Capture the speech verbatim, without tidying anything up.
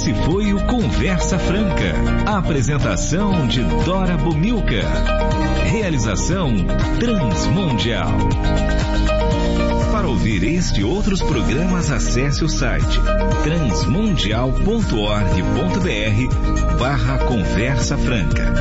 Esse foi o Conversa Franca. Apresentação de Dora Bumilca. Realização Transmundial. Para ouvir este e outros programas, acesse o site transmundial ponto org ponto br barra Conversa Franca.